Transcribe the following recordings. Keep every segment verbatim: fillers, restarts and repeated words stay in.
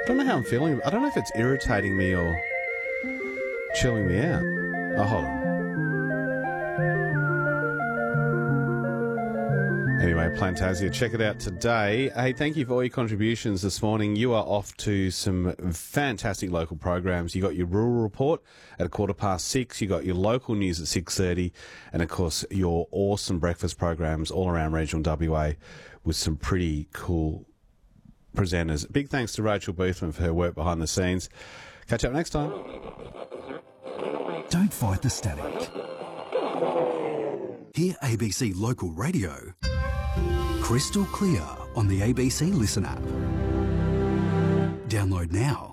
don't know how I'm feeling. I don't know if it's irritating me or chilling me out. Oh, hold on. Anyway, Plantasia, check it out today. Hey, thank you for all your contributions this morning. You are off to some fantastic local programs. You got your rural report at a quarter past six. You got your local news at six thirty, and of course your awesome breakfast programs all around regional W A with some pretty cool presenters. Big thanks to Rachel Boothman for her work behind the scenes. Catch up next time. Don't fight the static. Hear A B C Local Radio crystal clear on the A B C Listen app. Download now.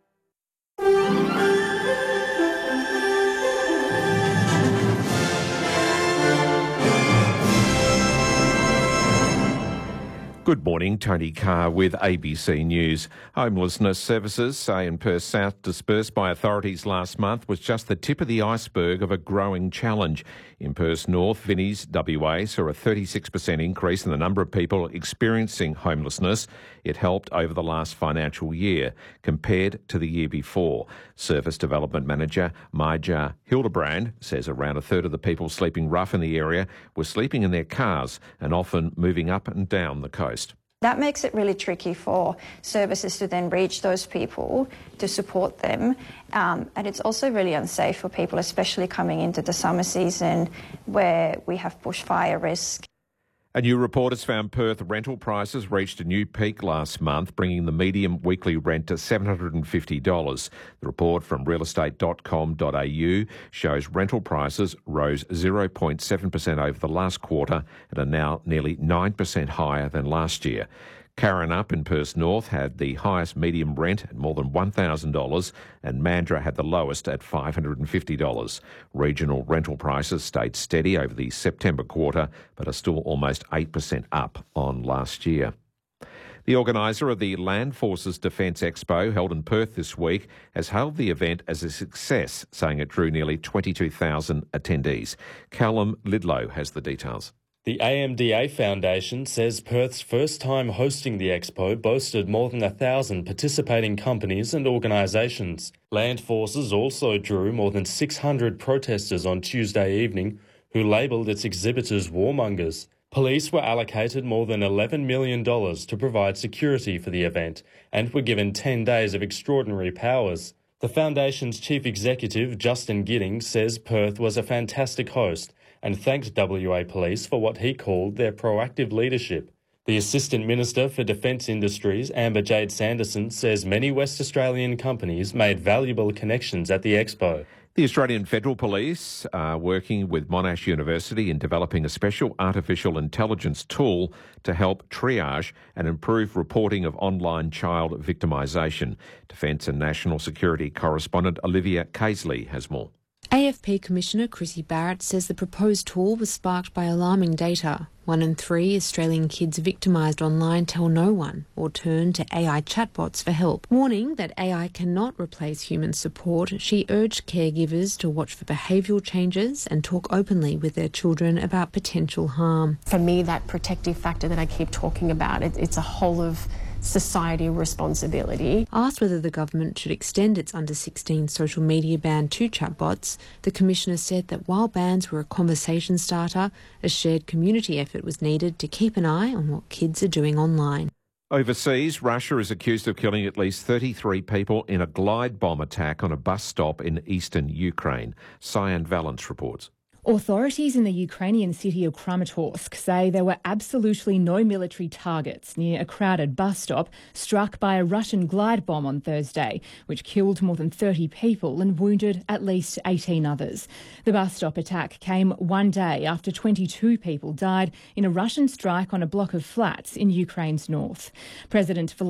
Good morning, Tony Carr with A B C News. Homelessness services say in Perth South, dispersed by authorities last month, was just the tip of the iceberg of a growing challenge. In Perth North, Vinnie's W A saw a thirty-six percent increase in the number of people experiencing homelessness. It helped over the last financial year compared to the year before. Service Development Manager Maja Hildebrand says around a third of the people sleeping rough in the area were sleeping in their cars and often moving up and down the coast. That makes it really tricky for services to then reach those people to support them. Um, and it's also really unsafe for people, especially coming into the summer season where we have bushfire risk. A new report has found Perth rental prices reached a new peak last month, bringing the median weekly rent to seven hundred fifty dollars. The report from real estate dot com dot a u shows rental prices rose zero point seven percent over the last quarter and are now nearly nine percent higher than last year. Karrinyup in Perth North had the highest medium rent at more than one thousand dollars and Mandurah had the lowest at five hundred fifty dollars. Regional rental prices stayed steady over the September quarter but are still almost eight percent up on last year. The organiser of the Land Forces Defence Expo, held in Perth this week, has hailed the event as a success, saying it drew nearly twenty-two thousand attendees. Callum Lidlow has the details. The A M D A Foundation says Perth's first time hosting the expo boasted more than a thousand participating companies and organisations. Land Forces also drew more than six hundred protesters on Tuesday evening who labelled its exhibitors warmongers. Police were allocated more than eleven million dollars to provide security for the event and were given ten days of extraordinary powers. The Foundation's chief executive, Justin Giddings, says Perth was a fantastic host and thanked W A Police for what he called their proactive leadership. The Assistant Minister for Defence Industries, Amber Jade Sanderson, says many West Australian companies made valuable connections at the expo. The Australian Federal Police are working with Monash University in developing a special artificial intelligence tool to help triage and improve reporting of online child victimisation. Defence and National Security correspondent Olivia Casely has more. A F P Commissioner Chrissy Barrett says the proposed tool was sparked by alarming data. One in three Australian kids victimised online tell no one or turn to A I chatbots for help. Warning that A I cannot replace human support, she urged caregivers to watch for behavioural changes and talk openly with their children about potential harm. For me, that protective factor that I keep talking about, it, it's a whole of society responsibility. Asked whether the government should extend its under sixteen social media ban to chatbots, the Commissioner said that while bans were a conversation starter, a shared community effort was needed to keep an eye on what kids are doing online. Overseas, Russia is accused of killing at least thirty-three people in a glide bomb attack on a bus stop in eastern Ukraine. Cyan Valance reports. Authorities in the Ukrainian city of Kramatorsk say there were absolutely no military targets near a crowded bus stop struck by a Russian glide bomb on Thursday, which killed more than thirty people and wounded at least eighteen others. The bus stop attack came one day after twenty-two people died in a Russian strike on a block of flats in Ukraine's north. President